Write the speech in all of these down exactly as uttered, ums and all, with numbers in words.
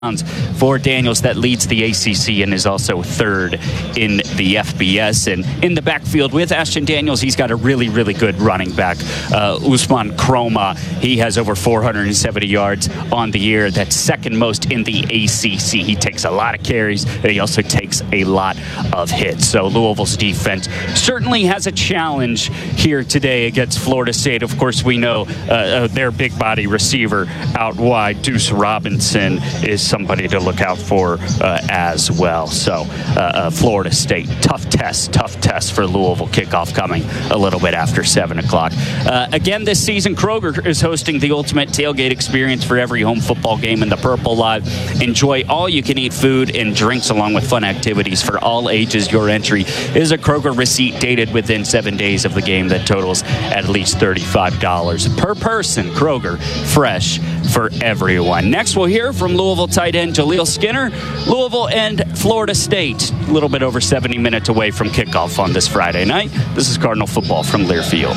for Daniels that leads the A C C and is also third in the F B S. And in the backfield with Ashton Daniels, he's got a really, really good running back, uh, Usman Kroma. He has over four hundred seventy yards on the year. That's second most in the A C C. He takes a lot of carries, and he also takes a lot of hits. So Louisville's defense certainly has a challenge here today against Florida State. Of course, we know uh, uh, their big body receiver out wide, Deuce Robinson, is somebody to look out for uh, as well. So uh, uh, Florida State, tough test, tough test for Louisville. Kickoff coming a little bit after seven o'clock. Uh, again, this season, Kroger is hosting the ultimate tailgate experience for every home football game in the Purple Lot. Enjoy all-you-can-eat food and drinks along with fun activities for all ages. Your entry is a Kroger receipt dated within seven days of the game that totals at least thirty-five dollars per person. Kroger, fresh for everyone. Next, we'll hear from Louisville tight end Jaleel Skinner. Louisville and Florida State, a little bit over seventy minutes away from kickoff on this Friday night. This is Cardinal football from Learfield.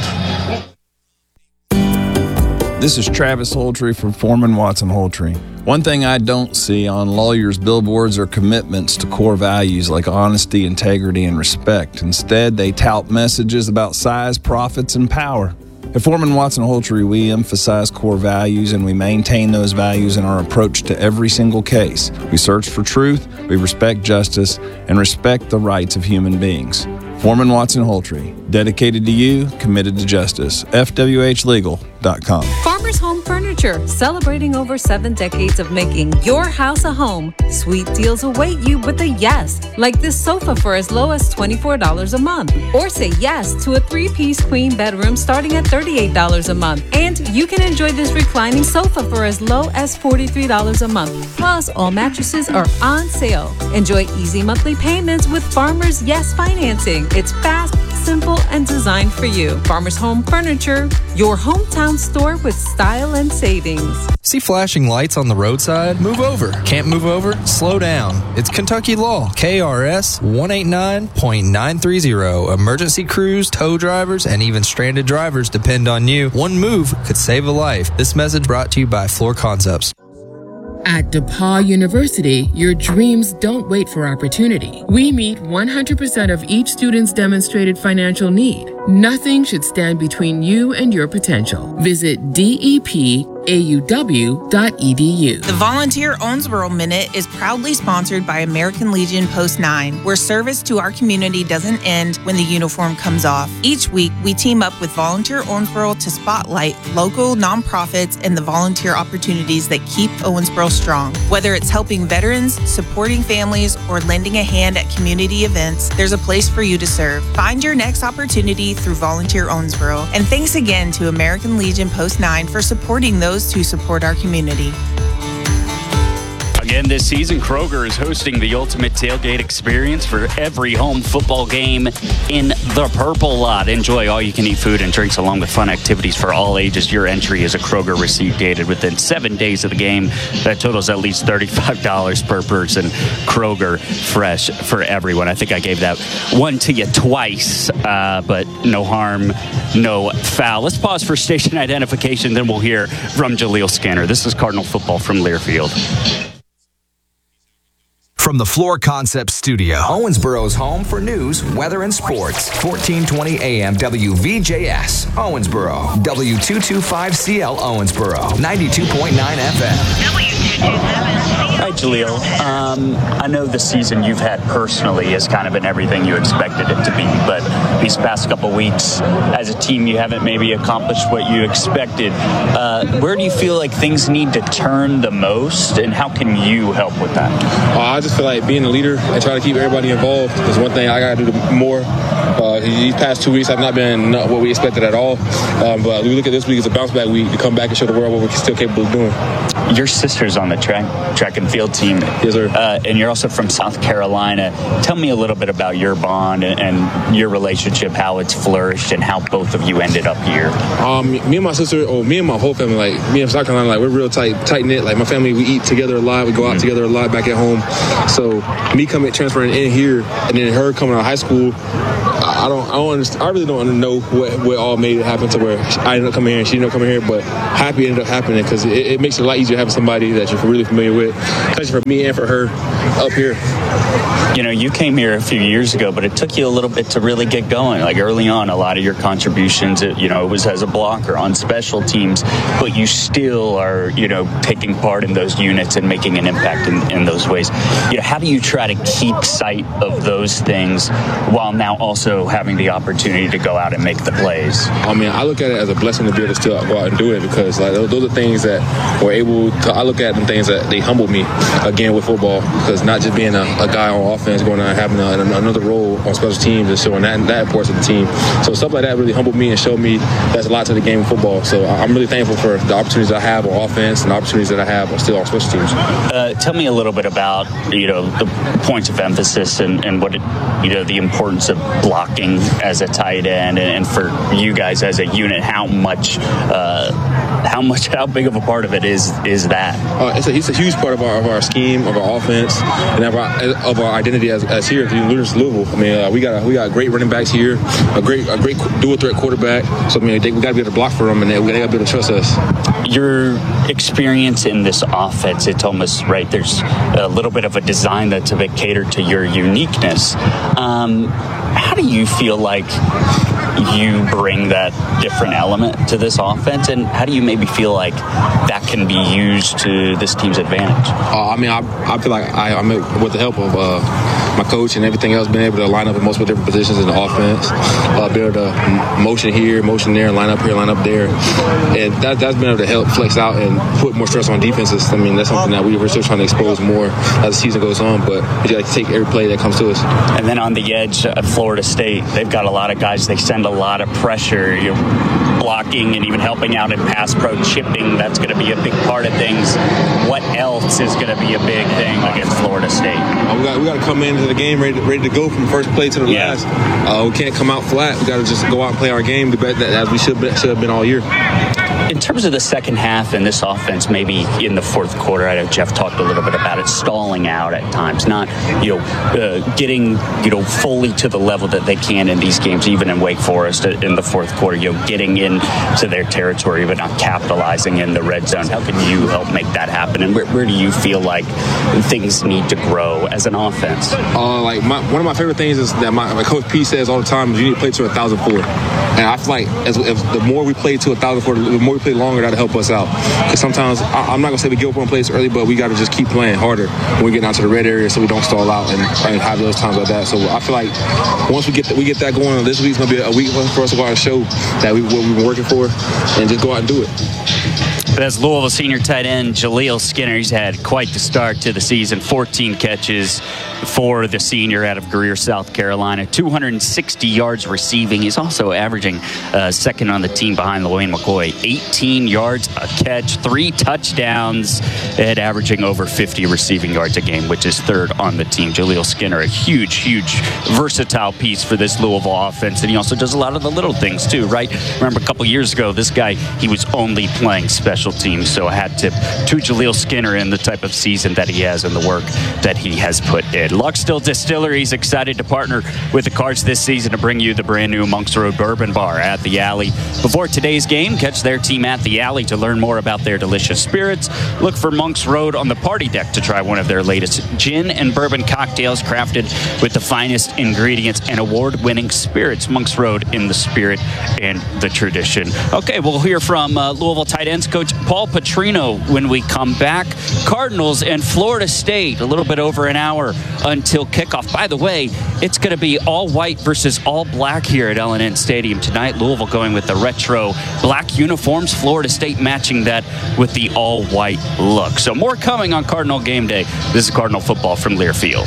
This is Travis Holtree from Foreman Watson Holtree. One thing I don't see on lawyers' billboards are commitments to core values like honesty, integrity, and respect. Instead, they tout messages about size, profits, and power. At Foreman Watson Holtree, we emphasize core values and we maintain those values in our approach to every single case. We search for truth, we respect justice, and respect the rights of human beings. Foreman Watson Holtree, dedicated to you, committed to justice. F W H legal dot com. Farmers Home Furniture, celebrating over seven decades of making your house a home. Sweet deals await you with a yes, like this sofa for as low as twenty-four dollars a month. Or say yes to a three-piece queen bedroom starting at thirty-eight dollars a month. And you can enjoy this reclining sofa for as low as forty-three dollars a month. Plus, all mattresses are on sale. Enjoy easy monthly payments with Farmers Yes Financing. It's fast, simple, and designed for you. Farmers Home Furniture, your hometown store with style and savings. See flashing lights on the roadside? Move over. Can't move over? Slow down. It's Kentucky law. K R S one eighty-nine point nine thirty. Emergency crews, tow drivers, and even stranded drivers depend on you. One move could save a life. This message brought to you by Floor Concepts. At DePaul University, your dreams don't wait for opportunity. We meet one hundred percent of each student's demonstrated financial need. Nothing should stand between you and your potential. Visit D E P A U W dot E D U. The Volunteer Owensboro Minute is proudly sponsored by American Legion Post nine, where service to our community doesn't end when the uniform comes off. Each week, we team up with Volunteer Owensboro to spotlight local nonprofits and the volunteer opportunities that keep Owensboro strong. Whether it's helping veterans, supporting families, or lending a hand at community events, there's a place for you to serve. Find your next opportunity through Volunteer Owensboro. And thanks again to American Legion Post nine for supporting those who support our community. Again, this season, Kroger is hosting the ultimate tailgate experience for every home football game in the Purple Lot. Enjoy all-you-can-eat food and drinks along with fun activities for all ages. Your entry is a Kroger receipt dated within seven days of the game. That totals at least thirty-five dollars per person. Kroger, fresh for everyone. I think I gave that one to you twice, uh, but no harm, no foul. Let's pause for station identification, then we'll hear from Jaleel Skinner. This is Cardinal football from Learfield. From the Floor Concepts studio, Owensboro's home for news, weather, and sports. fourteen twenty A M W V J S, Owensboro. W two twenty-five C L Owensboro, ninety-two point nine F M. W two twenty-seven C L. Hi, Jaleel. Um, I know the season you've had personally has kind of been everything you expected it to be, but these past couple weeks, as a team, you haven't maybe accomplished what you expected. Uh, where do you feel like things need to turn the most, and how can you help with that? Uh, I just feel like being a leader and trying to keep everybody involved is one thing I got to do more. Uh, these past two weeks have not been not what we expected at all. Um, but we look at this week as a bounce back week to come back and show the world what we're still capable of doing. Your sister's on the track track and field team. Yes, sir. Uh, and you're also from South Carolina. Tell me a little bit about your bond and, and your relationship, how it's flourished, and how both of you ended up here. Um, me and my sister, or me and my whole family, like me and South Carolina, like we're real tight, tight knit. Like my family, we eat together a lot. We go out mm-hmm. together a lot back at home. So me coming transferring in here, and then her coming out of high school, I don't, I don't understand. I really don't know what, what all made it happen to where I ended up coming here and she ended up coming here, but happy it ended up happening because it, it makes it a lot easier having somebody that you're really familiar with, especially for me and for her up here. You know, you came here a few years ago, but it took you a little bit to really get going. Like early on, a lot of your contributions, it, you know, it was as a blocker on special teams, but you still are, you know, taking part in those units and making an impact in, in those ways. You know, how do you try to keep sight of those things while now also having the opportunity to go out and make the plays? I mean, I look at it as a blessing to be able to still go out and do it because like those are things that we're able to, I look at them things that they humble me again with football because not just being a, a guy on offense going out and having a, another role on special teams and showing that, that importance of the team. So stuff like that really humbled me and showed me that's a lot to the game of football. So I'm really thankful for the opportunities I have on offense and the opportunities that I have still on special teams. Uh, tell me a little bit about, you know, the points of emphasis and, and what, it, you know, the importance of blocking as a tight end and, and for you guys as a unit, how much, uh, how much, how big of a part of it is is that? Uh, it's, a, it's a huge part of our, of our scheme, of our offense, and of our, of our identity as, as here at the University of Louisville. I mean, uh, we got a, we got great running backs here, a great a great dual threat quarterback. So I mean, they, we got to be able to block for them, and they, they got to be able to trust us. Your experience in this offense, it's almost right. There's a little bit of a design that's a bit catered to your uniqueness. Um, how do you feel like you bring that different element to this offense, and how do you maybe feel like that can be used to this team's advantage? Uh, I mean, I, I feel like I, I'm with the help of uh, my coach and everything else, been able to line up in multiple different positions in the offense, uh, be able to motion here, motion there, line up here, line up there, and that, that's been able to help flex out and put more stress on defenses. I mean, that's something that we, we're still trying to expose more as the season goes on, but we got to take every play that comes to us. And then on the edge at Florida State, they've got a lot of guys. They send a lot of pressure. You're blocking and even helping out in pass pro, chipping. That's going to be a big part of things. What else is going to be a big thing against Florida State? Uh, we got we got to come into the game ready to, ready to go from first play to the yeah. last. Uh, we can't come out flat. We got to just go out and play our game the best as we should be, should have been all year. In terms of the second half and this offense, maybe in the fourth quarter, I know Jeff talked a little bit about it, stalling out at times, not, you know, uh, getting, you know, fully to the level that they can in these games, even in Wake Forest in the fourth quarter, you know, getting into their territory, but not capitalizing in the red zone. How can you help make that happen? And where, where do you feel like things need to grow as an offense? Uh, like my, one of my favorite things is that my, my Coach P says all the time is you need to play to a thousand four. And I feel like as, as the more we play to a thousand four, the more we play longer, that'll help us out. Because sometimes, I, I'm not going to say we give up on plays early, but we got to just keep playing harder when we get down to the red area so we don't stall out and, and have those times like that. So I feel like once we get the, we get that going, this week's going to be a week for us to go out and show that we, what we've been working for and just go out and do it. That's Louisville senior tight end Jaleel Skinner. He's had quite the start to the season. fourteen catches for the senior out of Greer, South Carolina. two hundred sixty yards receiving. He's also averaging uh, second on the team behind Wayne McCoy. eighteen yards a catch, three touchdowns, and averaging over fifty receiving yards a game, which is third on the team. Jaleel Skinner, a huge, huge, versatile piece for this Louisville offense. And he also does a lot of the little things, too, right? Remember, a couple years ago, this guy, he was only playing special teams, so I had to to Jaleel Skinner in the type of season that he has and the work that he has put in. Luckstill Distillery is excited to partner with the Cards this season to bring you the brand new Monks Road Bourbon Bar at the Alley. Before today's game, catch their team at the Alley to learn more about their delicious spirits. Look for Monks Road on the party deck to try one of their latest gin and bourbon cocktails crafted with the finest ingredients and award-winning spirits. Monks Road in the spirit and the tradition. Okay, we'll hear from uh, Louisville tight ends coach Paul Petrino when we come back. Cardinals and Florida State, a little bit over an hour until kickoff. By the way, it's going to be all white versus all black here at L and N Stadium tonight. Louisville going with the retro black uniforms. Florida State matching that with the all white look. So more coming on Cardinal Game Day. This is Cardinal football from Learfield.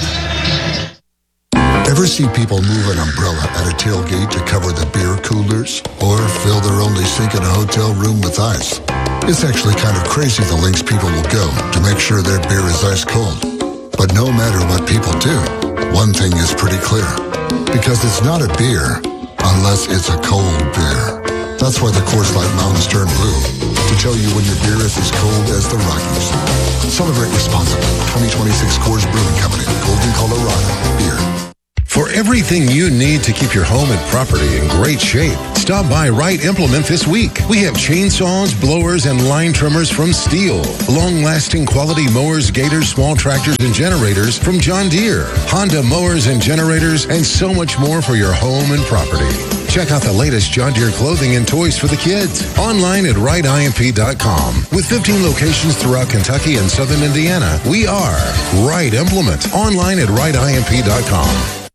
Ever see people move an umbrella at a tailgate to cover the beer coolers or fill their only sink in a hotel room with ice? It's actually kind of crazy the lengths people will go to make sure their beer is ice cold. But no matter what people do, one thing is pretty clear. Because it's not a beer unless it's a cold beer. That's why the Coors Light mountains turn blue, to tell you when your beer is as cold as the Rockies. Celebrate responsibly. twenty twenty-six Coors Brewing Company, Golden, Colorado. Beer. For Everything you need to keep your home and property in great shape. Stop by Wright Implement this week. We have chainsaws, blowers, and line trimmers from Steel. Long-lasting quality mowers, gators, small tractors, and generators from John Deere. Honda mowers and generators, and so much more for your home and property. Check out the latest John Deere clothing and toys for the kids. Online at Wright I M P dot com. With fifteen locations throughout Kentucky and southern Indiana, we are Wright Implement. Online at Wright I M P dot com.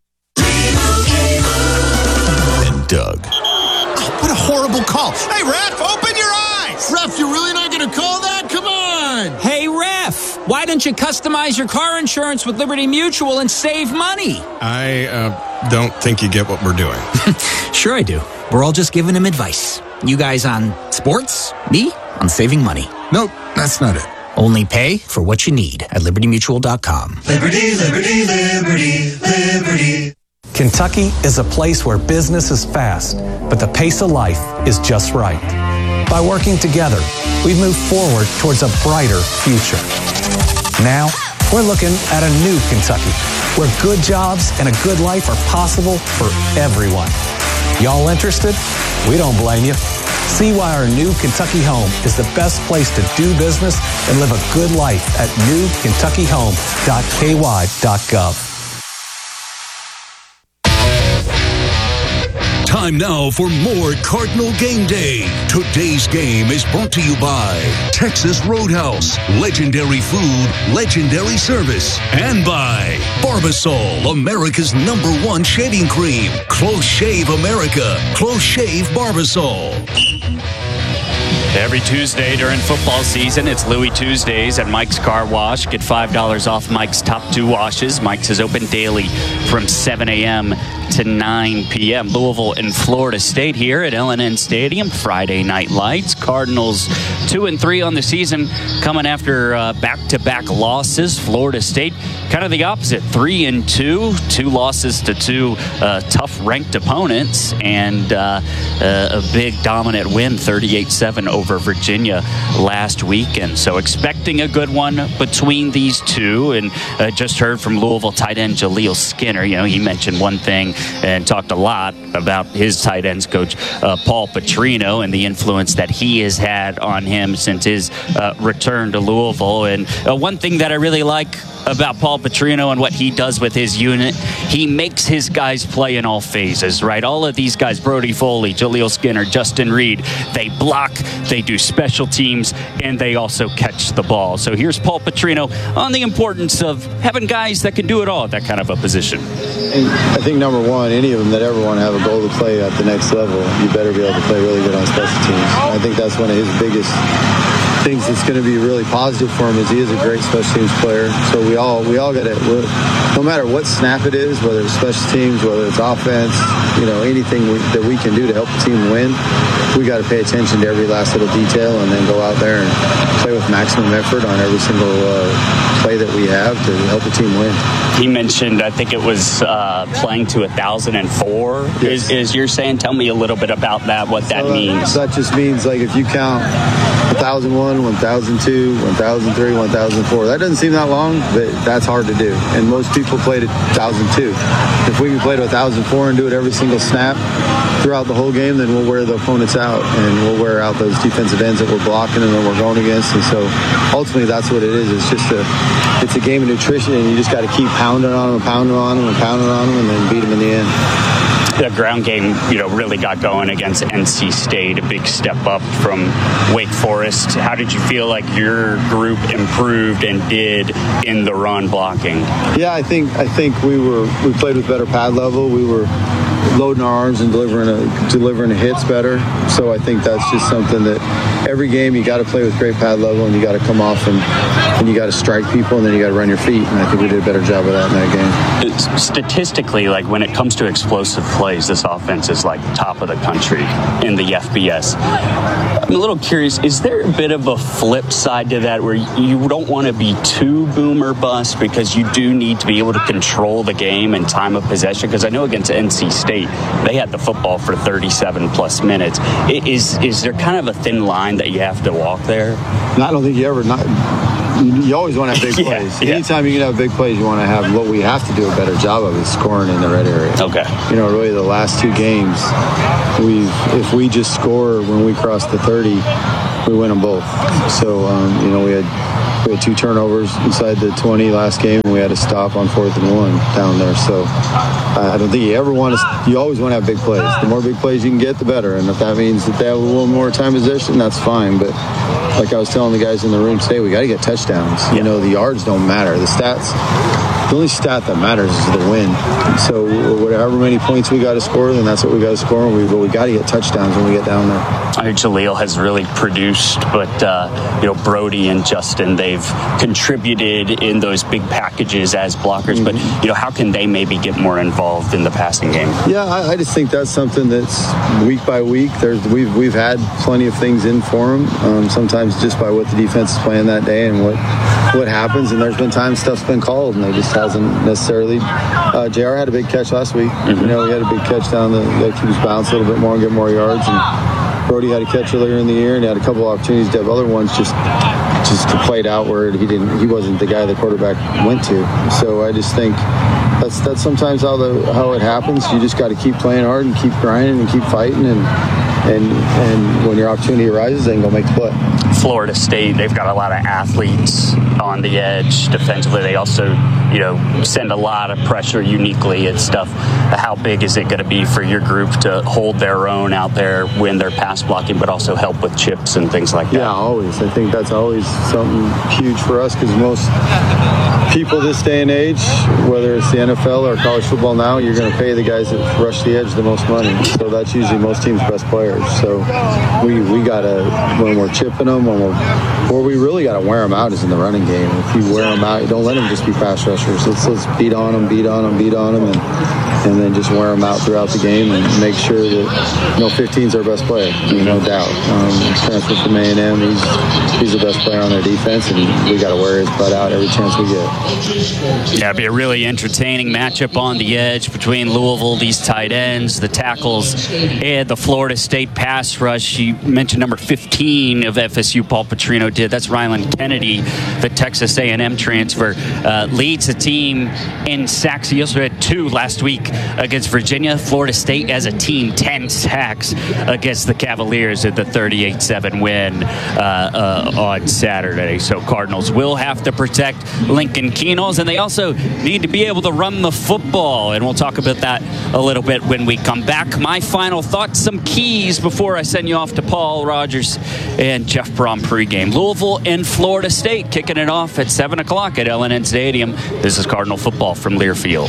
And Doug. Oh, what a horrible call. Hey, ref, open your eyes. Ref, you're really not going to call that? Come on. Hey, ref, why don't you customize your car insurance with Liberty Mutual and save money? I uh, don't think you get what we're doing. Sure I do. We're all just giving him advice. You guys on sports, me on saving money. Nope, that's not it. Only pay for what you need at liberty mutual dot com. Liberty, liberty, liberty, liberty. Kentucky is a place where business is fast, but the pace of life is just right. By working together, we've moved forward towards a brighter future. Now, we're looking at a new Kentucky, where good jobs and a good life are possible for everyone. Y'all interested? We don't blame you. See why our new Kentucky home is the best place to do business and live a good life at new kentucky home dot k y dot gov. Time now for more Cardinal Game Day. Today's game is brought to you by Texas Roadhouse, legendary food, legendary service, and by Barbasol, America's number one shaving cream. Close Shave America. Close Shave Barbasol. Every Tuesday during football season, it's Louie Tuesdays at Mike's Car Wash. Get five dollars off Mike's top two washes. Mike's is open daily from seven a.m. to nine p.m. Louisville and Florida State here at L N N Stadium. Friday night lights. Cardinals two and three on the season, coming after uh, back-to-back losses. Florida State kind of the opposite, three and two, two losses to two uh, tough-ranked opponents, and uh, uh, a big dominant win, thirty-eight seven over Virginia last weekend. So expecting a good one between these two, and uh, just heard from Louisville tight end Jaleel Skinner. You know, he mentioned one thing and talked a lot about his tight ends coach, uh, Paul Petrino, and the influence that he has had on him since his uh, return to Louisville. And uh, one thing that I really like about Paul Petrino and what he does with his unit, he makes his guys play in all phases, right? All of these guys, Brody Foley, Jaleel Skinner, Justin Reed, they block, they do special teams, and they also catch the ball. So here's Paul Petrino on the importance of having guys that can do it all at that kind of a position. I think number one, any of them that ever want to have a goal to play at the next level, you better be able to play really good on special teams. I think that's one of his biggest things that's going to be really positive for him is he is a great special teams player. So we all we all got to, no matter what snap it is, whether it's special teams, whether it's offense, you know, anything we, that we can do to help the team win, we got to pay attention to every last little detail and then go out there and play with maximum effort on every single uh, play that we have to help the team win. He mentioned, I think it was uh, playing to one thousand four, yes. is, is you're saying? Tell me a little bit about that, what that so, means. That just means, like, if you count one thousand one, one thousand two, one thousand three, one thousand four. That doesn't seem that long, but that's hard to do. And most people play to one thousand two. If we can play to one thousand four and do it every single snap throughout the whole game, then we'll wear the opponents out, and we'll wear out those defensive ends that we're blocking and that we're going against. And so ultimately that's what it is. It's just a, it's a game of nutrition, and you just got to keep pounding on them and pounding on them and pounding on them and then beat them in the end. The ground game, you know, really got going against N C State, a big step up from Wake Forest. How did you feel like your group improved and did in the run blocking? Yeah, I think I think we were we played with better pad level. We were loading our arms and delivering a, delivering the hits better. So I think that's just something that every game you got to play with great pad level, and you got to come off and, and you got to strike people, and then you got to run your feet. And I think we did a better job of that in that game. It's, statistically, like when it comes to explosive plays, this offense is like top of the country in the F B S. I'm a little curious, is there a bit of a flip side to that where you don't want to be too boom or bust because you do need to be able to control the game and time of possession? Because I know against N C State, they had the football for thirty-seven plus minutes. Is is there kind of a thin line that you have to walk there? I don't think you ever not you, you always want to have big Yeah, plays. yeah. Anytime you can have big plays, you want to have what we have to do a better job of is scoring in the red area. Okay. You know, really the last two games, we've if we just score when we cross the thirty, we win them both. So, um, you know, we had we had two turnovers inside the twenty last game, and we had to stop on fourth and one down there. So uh, I don't think you ever want to, you always want to have big plays. The more big plays you can get, the better. And if that means that they have a little more time possession, that's fine. But like I was telling the guys in the room today, we got to get touchdowns. Yeah. You know, the yards don't matter. The stats, the only stat that matters is the win. So whatever many points we got to score, then that's what we got to score. And we, but we got to get touchdowns when we get down there. I mean, Jaleel has really produced, but, uh, you know, Brody and Justin, they've contributed in those big packages as blockers. Mm-hmm. But, you know, how can they maybe get more involved in the passing game? Yeah, I, I just think that's something that's week by week. There's We've we've had plenty of things in for them, um, sometimes just by what the defense is playing that day and what what happens. And there's been times stuff's been called, and they just hasn't necessarily. Uh, J R had a big catch last week. Mm-hmm. You know, he had a big catch down the, that he was bounced a little bit more and get more yards. And Brody had a catch earlier in the year, and he had a couple of opportunities to have other ones just just played out where he didn't. He wasn't the guy the quarterback went to. So I just think that's that's sometimes how the how it happens. You just got to keep playing hard and keep grinding and keep fighting, and and and when your opportunity arises, then go make the play. Florida State, they've got a lot of athletes on the edge defensively. They also, you know, send a lot of pressure uniquely and stuff. How big is it going to be for your group to hold their own out there when they're pass blocking, but also help with chips and things like that? Yeah, always. I think that's always something huge for us, because most people this day and age, whether it's the N F L or college football now, you're going to pay the guys that rush the edge the most money. So that's usually most teams' best players. So we we got to, when we're chipping them, when we're, where we really got to wear them out is in the running game. If you wear them out, you don't let them just be pass rushers. Let's, let's beat on them, beat on them, beat on them, and, and then just wear them out throughout the game and make sure that, you know, fifteen's our best player, no doubt. Um, transfer from A and M, he's, he's the best player on their defense, and we got to wear his butt out every chance we get. Yeah, it'd be a really entertaining matchup on the edge between Louisville, these tight ends, the tackles, and the Florida State pass rush. You mentioned number fifteen of F S U, Paul Petrino did. That's Ryland Kennedy, the Texas A and M transfer, uh, leads the team in sacks. He also had two last week against Virginia. Florida State as a team, ten sacks against the Cavaliers at the thirty-eight seven win uh, uh, on Saturday. So Cardinals will have to protect Lincoln Keenals, and they also need to be able to run the football, and we'll talk about that a little bit when we come back. My final thoughts, some keys before I send you off to Paul Rogers and Jeff Brom pregame. Louisville and Florida State kicking it off at seven o'clock at L N N Stadium. This is Cardinal football from Learfield.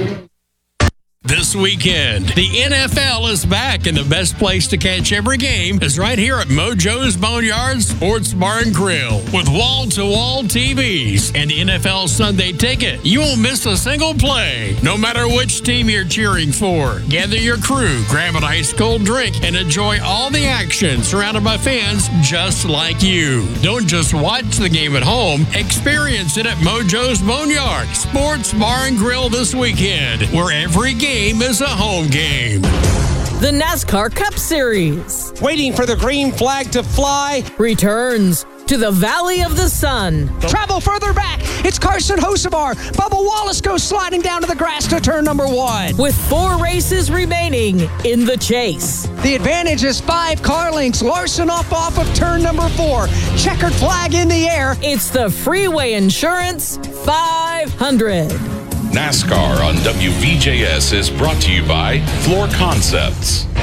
This weekend, the N F L is back, and the best place to catch every game is right here at Mojo's Boneyard Sports Bar and Grill. With wall-to-wall T Vs and N F L Sunday Ticket, you won't miss a single play, no matter which team you're cheering for. Gather your crew, grab an ice-cold drink, and enjoy all the action surrounded by fans just like you. Don't just watch the game at home, experience it at Mojo's Boneyard Sports Bar and Grill this weekend, where every game is a home game. The NASCAR Cup Series, waiting for the green flag to fly, returns to the Valley of the Sun. Travel further back. It's Carson Hocevar. Bubba Wallace goes sliding down to the grass to turn number one. With four races remaining in the chase. The advantage is five car lengths. Larson off off of turn number four. Checkered flag in the air. It's the Freeway Insurance five hundred. NASCAR on W V J S is brought to you by Floor Concepts.